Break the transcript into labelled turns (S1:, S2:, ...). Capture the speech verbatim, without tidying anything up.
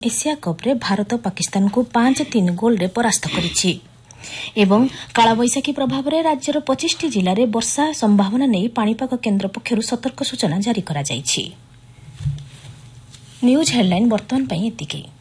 S1: Asia कप्रे Bharat Pakistan को पांच तीन गोल परास्त करिछि एवं कालबैशाखी प्रभाव में राज्यर पच्चीस टी जिले में वर्षा संभावना नहीं पाणीपाग केन्द्र पक्षर सतर्क सूचना जारी करा जायछि। न्यूज हेडलाइन वर्तमान एतिकी।